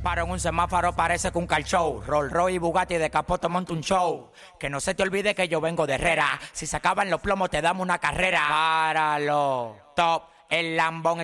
paro en un semáforo, parece que un car show. Rolls Royce y Bugatti de capoto monta un show. Que no se te olvide que yo vengo de Herrera. Si se acaban los plomos te damos una carrera. Páralo, top, el lambón